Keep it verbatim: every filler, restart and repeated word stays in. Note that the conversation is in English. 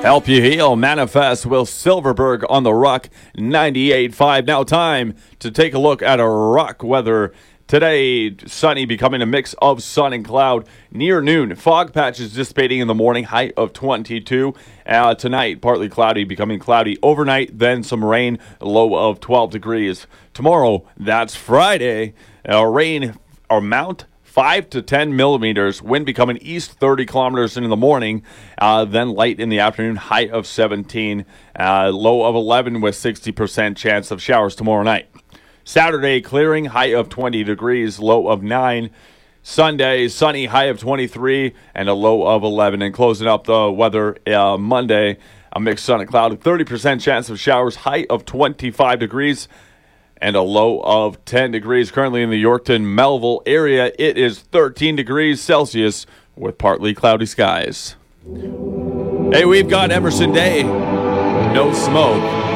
Help you heal, manifest. Will Silverberg on the Rock ninety-eight point five. Now time to take a look at a Rock weather. Today, sunny, becoming a mix of sun and cloud. Near noon, fog patches dissipating in the morning, high of twenty-two. Uh, tonight, partly cloudy, becoming cloudy overnight, then some rain, low of twelve degrees. Tomorrow, that's Friday, uh, rain amount five to ten millimeters, wind becoming east thirty kilometers in the morning, uh, then light in the afternoon, high of seventeen, uh, low of eleven with sixty percent chance of showers tomorrow night. Saturday, clearing, high of twenty degrees, low of nine. Sunday, sunny, high of twenty-three, and a low of eleven. And closing up the weather, uh, Monday, a mixed sun and cloud, thirty percent chance of showers, high of twenty-five degrees, and a low of ten degrees. Currently in the Yorkton, Melville area, it is thirteen degrees Celsius with partly cloudy skies. Hey, we've got Emerson Day, no smoke.